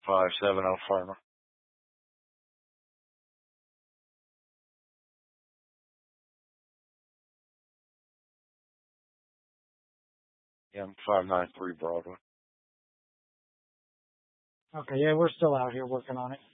570 Farmer. Yeah, 593 Broadway. Okay, yeah, we're still out here working on it.